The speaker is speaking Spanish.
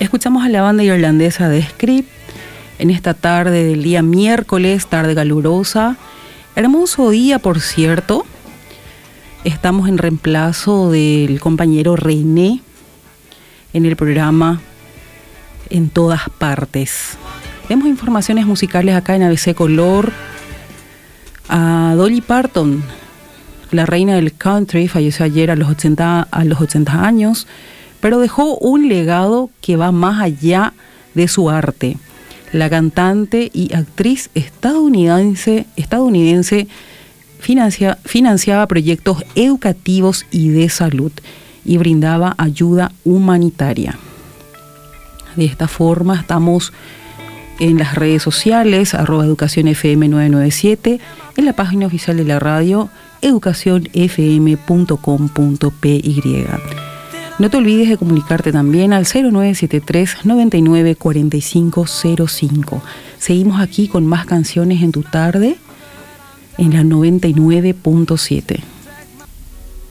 Escuchamos a la banda irlandesa de Script en esta tarde del día miércoles, tarde calurosa. Hermoso día, por cierto. Estamos en reemplazo del compañero René en el programa En Todas Partes. Vemos informaciones musicales acá en ABC Color. A Dolly Parton, la reina del country, falleció ayer a los 80 años, pero dejó un legado que va más allá de su arte. La cantante y actriz estadounidense financiaba proyectos educativos y de salud y brindaba ayuda humanitaria. De esta forma estamos en las redes sociales, @educacionfm997, en la página oficial de la radio, educacionfm.com.py. No te olvides de comunicarte también al 0973 99 4505. Seguimos aquí con más canciones en tu tarde, en la 99.7.